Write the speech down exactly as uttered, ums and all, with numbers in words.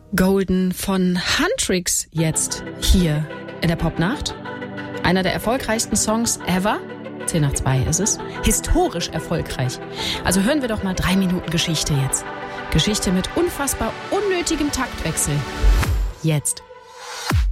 Golden von Huntrix jetzt hier in der Popnacht. Einer der erfolgreichsten Songs ever. zehn nach zwei ist es. Historisch erfolgreich. Also hören wir doch mal drei Minuten Geschichte jetzt. Geschichte mit unfassbar unnötigem Taktwechsel. Jetzt.